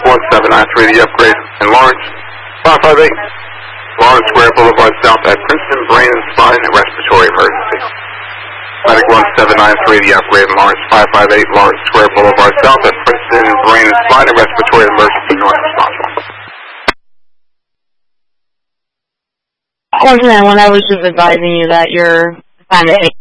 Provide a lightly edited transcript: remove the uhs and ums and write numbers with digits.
1793, the upgrade in Lawrence. 558, Lawrence Square Boulevard South at Princeton, brain and spine and respiratory emergency. Medic 1793, the upgrade in Lawrence. 558, Lawrence Square Boulevard South at Princeton, brain and spine and respiratory emergency. North responsible. Unfortunately, when I was just advising you that you're kind of